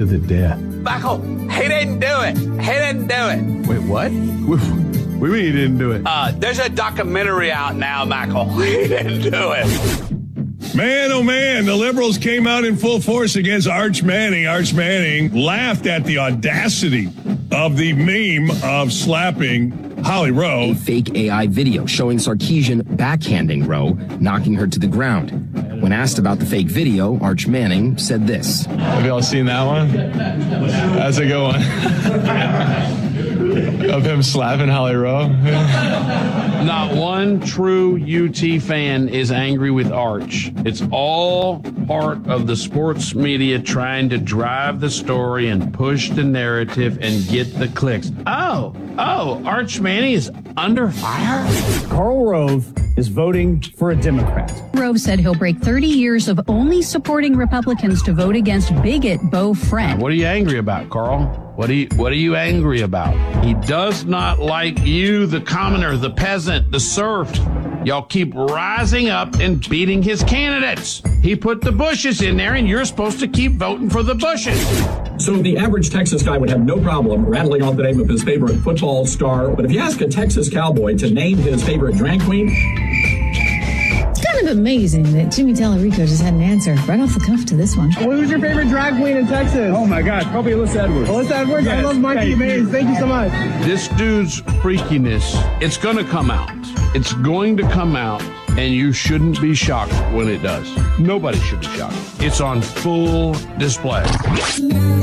to the death. Michael, he didn't do it. He didn't do it. Wait, what? We mean he didn't do it. There's a documentary out now, Michael. He didn't do it. Man, oh man, the liberals came out in full force against Arch Manning. Arch Manning laughed at the audacity of the meme of slapping Holly Rowe. A fake AI video showing Sarkeesian backhanding Rowe, knocking her to the ground. When asked about the fake video, Arch Manning said this. Have y'all seen that one? That's a good one. Of him slapping Holly Rowe. Not one true UT fan is angry with Arch. It's all part of the sports media trying to drive the story and push the narrative and get the clicks. Oh, Arch Manning is under fire? Karl Rove is voting for a Democrat. Rove said he'll break 30 years of only supporting Republicans to vote against bigot Beau Friend. What are you angry about, Carl? What are you angry about? He does not like you, the commoner, the peasant, the serf. Y'all keep rising up and beating his candidates. He put the Bushes in there, and you're supposed to keep voting for the Bushes. So the average Texas guy would have no problem rattling off the name of his favorite football star. But if you ask a Texas cowboy to name his favorite drag queen... It's kind of amazing that Jimmy Tallarico just had an answer right off the cuff to this one. Who's your favorite drag queen in Texas? Oh my God, probably Alyssa Edwards. Alyssa Edwards? Yes. I love Mikey Mays. Thank you so much. This dude's freakiness, it's going to come out. It's going to come out, and you shouldn't be shocked when it does. Nobody should be shocked. It's on full display.